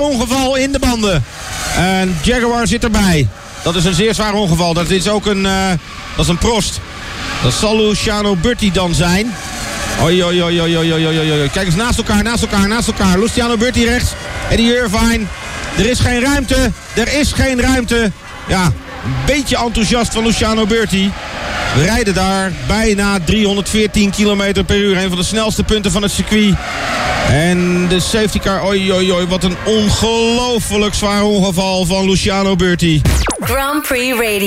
ongeval in de banden. En Jaguar zit erbij. Dat is een zeer zwaar ongeval. Dat is ook een Prost. Dat zal Luciano Burti dan zijn. Oei. Kijk eens naast elkaar. Luciano Burti rechts. Eddie Irvine. Er is geen ruimte. Ja, een beetje enthousiast van Luciano Burti. We rijden daar bijna 314 km per uur. Een van de snelste punten van het circuit. En de safety car. Oei. Wat een ongelooflijk zwaar ongeval van Luciano Burti. Grand Prix Radio.